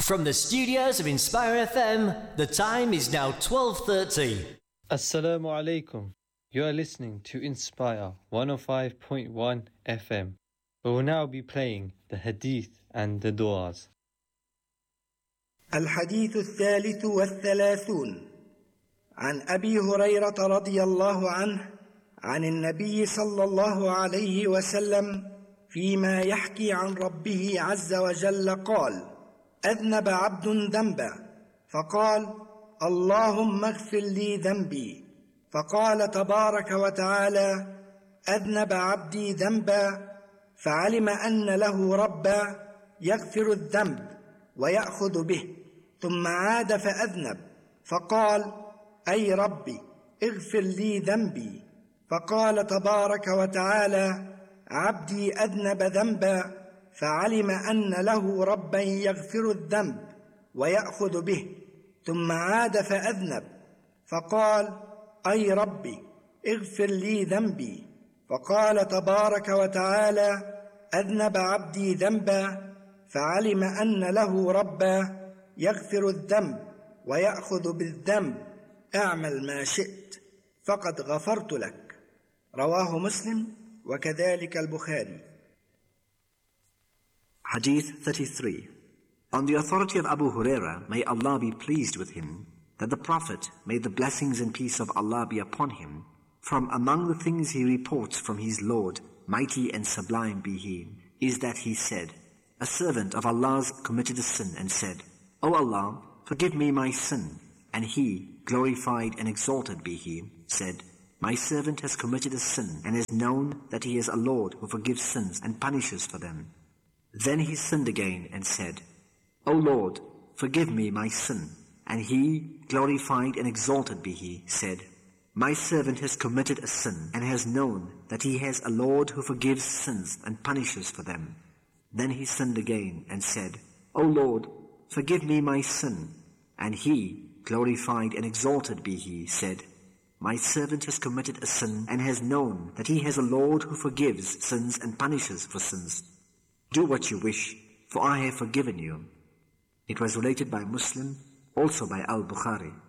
From the studios of Inspire FM, the time is now 12:30. Assalamu alaikum. You are listening to Inspire 105.1 FM. We will now be playing the Hadith and the Du'as. الحديث الثالث والثلاثون عن أبي هريرة رضي الله عنه عن النبي صلى الله عليه وسلم فيما يحكي عن ربه عز وجل قال: أذنب عبد ذنبا فقال: اللهم اغفر لي ذنبي، فقال تبارك وتعالى: أذنب عبدي ذنبا، فعلم أن له ربا يغفر الذنب ويأخذ به، ثم عاد فأذنب فقال: أي ربي اغفر لي ذنبي، فقال تبارك وتعالى: عبدي أذنب ذنبا، فعلم أن له ربا يغفر الذنب ويأخذ به، ثم عاد فأذنب فقال: أي ربي اغفر لي ذنبي، فقال تبارك وتعالى: أذنب عبدي ذنبا، فعلم أن له ربا يغفر الذنب ويأخذ بالذنب، اعمل ما شئت فقد غفرت لك. رواه مسلم وكذلك البخاري. Hadith 33. On the authority of Abu Huraira, may Allah be pleased with him, that the Prophet, may the blessings and peace of Allah be upon him, from among the things he reports from his Lord, mighty and sublime be he, is that he said, a servant of Allah's committed a sin and said, O Allah, forgive me my sin. And he, glorified and exalted be he, said, my servant has committed a sin and has known that he is a Lord who forgives sins and punishes for them. Then he sinned again and said, O Lord, forgive me my sin. And he, glorified and exalted be he, said, my servant has committed a sin and has known that he has a Lord who forgives sins and punishes for them. Then he sinned again and said, O Lord, forgive me my sin. And he, glorified and exalted be he, said, my servant has committed a sin and has known that he has a Lord who forgives sins and punishes for sins. Do what you wish, for I have forgiven you. It was related by Muslim, also by Al-Bukhari.